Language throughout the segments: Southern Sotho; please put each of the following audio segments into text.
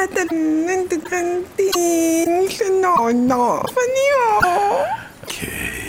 Tata, nanti kantin. Senono. Fanio. Okay.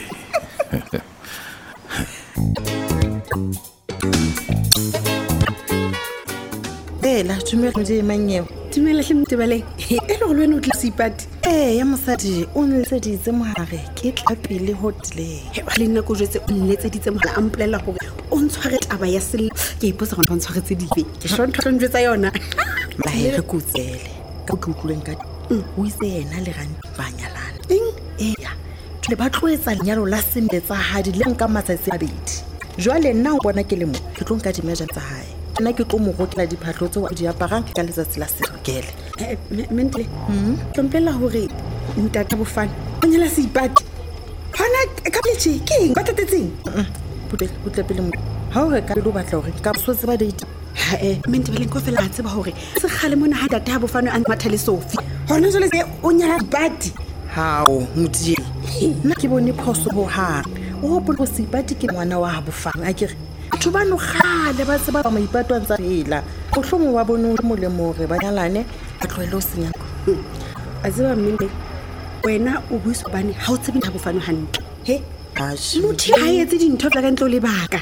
La tumela mje manyeo. Tumela hle Mtebeleng. E lo lwena o tla sipati. Ya mosadi o nletseditse mohare ke tla pele hotle. Le nna go jetse o nletseditse mohala a mpolella gore o ntshware taba ya sel ke ipotsa gore o ntshwaretse dife. Ke shona ntho njwetsa yona. La re kutsele. Ka go tloleng ka o itse yena le rang banyalana. Ya. Le ba tloetsa lenyalo la sendetsa hadi le nka matsatsi a bedi. Jwale nna o bona ke le mo ke tlo nka dimeja tsa hae. Nna ke tlo mo rotla diphahlo tseo di aparang ka letsatsi la sekele. Mentle. Tlompela hore ntata bofana o nyela seipati. Hona ka pletše ke eng ba tatetseng? Putle pele mo. Ha o re ka lo batla hore ka sotse ba date. Mtebeleng ko fela a tseba hore se khale mona ha tata ha bofana a matha le Sophie. Hona jole se o nyela seipati. Hao modie. Nna ke bone phoso ho ha. O bolo seipati ke ngwana wa ha bofana a kere. Batho ba no gale ba tseba ba maipatwa ntsa hela go hlomo wa bone mo le more ba nyalane ba tloele o senya a tseba mmele wena o buisa bane ha o tsebe ntha bofano hantle he motho ha etse dintho tla ka ntlo le baka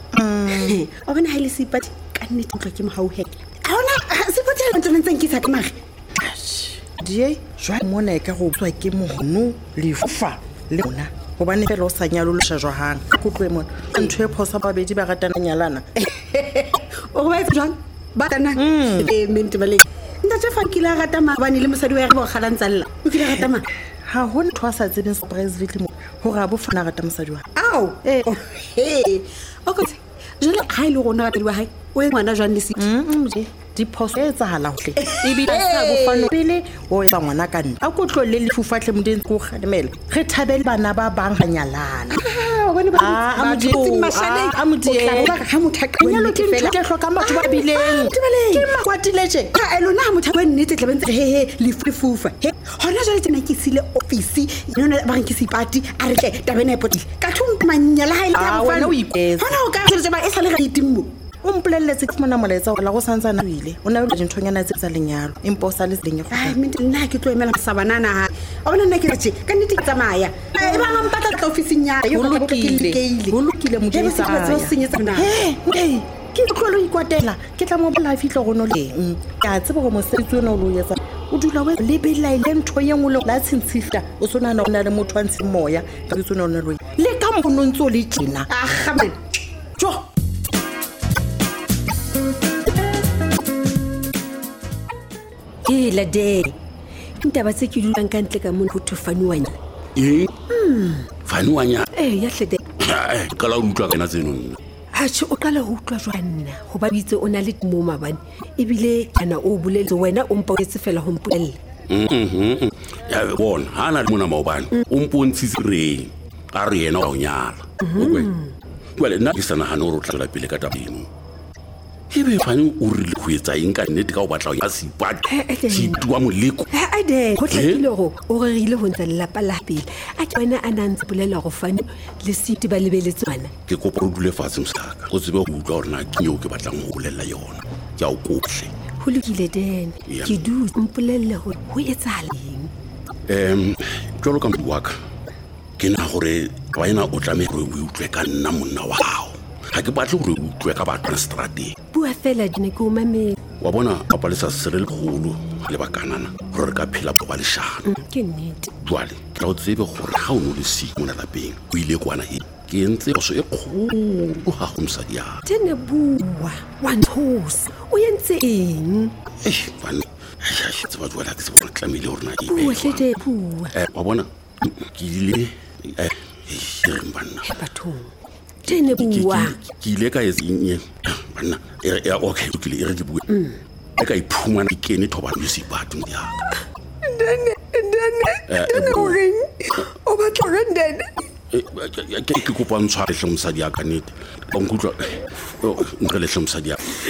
o bona ha ile sipati ka nnete ntlo ke mo hauheke a ona sipati ha ntlo ntseng ke sa ka mare die jwa mona e ka go tswa ke mohono le fufa le bona go bane fela o sa nyalo le shajwa hang go tloe mona ntho e phosa babedi ba ratana nyalana o ba tswang ba kana Mtebeleng ntate fa ke la rata ma bane le mosadi wa re bo kgalang tsalla o ke la rata ma ha ho ntho a sa tsebeng surprise vitle mo go ra bo fana rata mosadi wa au o ka jela ha ile go nna rata wa hae o e ngwana jwang le se di phoso e tsahala hohle e bi sa bofano pele o etsa ngwana ka nna a go tlolle le fufatle modeng go kgadimela re thabele bana ba bang hanyalana bone ba a modie ha mothaka nyalo ke ntho ke hloka motho ba bileng ke makwatiletse ha elona mothaka nnete tle bentse he le fufa he hona jale tsena ke sile office yona ba ke sipati a re tle tabena e potile ka thumpa manyala ha ile ka bofana hona o ka re ba e sa le ga itimmo o mpolelletse ke mona moletsa la go santsana o ile o na le dinthonyana tse tsa lenyalo empa o sa le seleng go nna ke tlo emela sabanana ha o bona nna ke tse ka nnete ke tsamaya e ba ngampata ka office nya yo go lokile modisa tsa senyetsa nna ke tlolo ikwatela ke tla mo bola fitlo go no leng ka tseba go mo setso no lo yetsa o dula we le bela ile ntho ye ngwe la tshintshifta o sona na ona le motho a ntse moya ka tsona ona lo le ka mbono ntso le tjena gamen jo la de ntaba tse ke dulang ka ntle ka mona ho thofaniwanya Faniwanya ya hle de ka la utlwa kana tseno a tshi o qala ho utlwa jwanna ho ba bitse o na le mo mabane ebile kana o boletse wena o mpa o etse fela ho mpolella ya bona hana le mona maobane o mpontshitse re a re yena o nyala okay well nna ke sana hana o tla pele ka tabeno ebe fane o rile go etsa eng ka nnete ka o batla ya sipati tshitwa moleko a de go tlile go o re ile ho ntsa lelapa la pele a ke wena a nantse bolela go fane le siti ba lebeletse bana ke kopa o dule fatshe msaka go tsebe go utlwa gore na ke yo ke batlang go bolela yona ke a o kohle ho lokile den ke du mpolelle ho etsahaleng jolo ka mbuaka ke na gore wena o tla me go utlwe ka nna monna wa hao ha ke batle gore o utlwe ka batho na strate bua fela dine ke o mamela wa bona papa le sa sere le golo le bakanana gore ka phela ba le shana ke nnete jwale ke tla o tsebe gore ga o no le si mo lapeng o ile kwana he ke ntse go se e kgolo ha go msadi ya tene bua wa nthosa o yentse eng bana ya tseba jwale ke se bona tlamile gore na ke bua hlete bua wa bona ke ile re mbana bathong tene bua ke ile ka etseng bana okay ke ile re di bua ka iphumana ke ne thoba le sipatu ya Dane o reng o ba tlogandene ke kopa ntshware hle mosadi ya ka nete ba nkutlwa ntle le hle mosadi ya